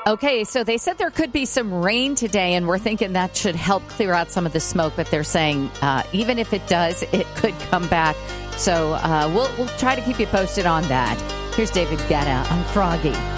Okay, so they said there could be some rain today, and we're thinking that should help clear out some of the smoke. But they're saying even if it does, it could come back. So we'll try to keep you posted on that. Here's David Guetta on Froggy.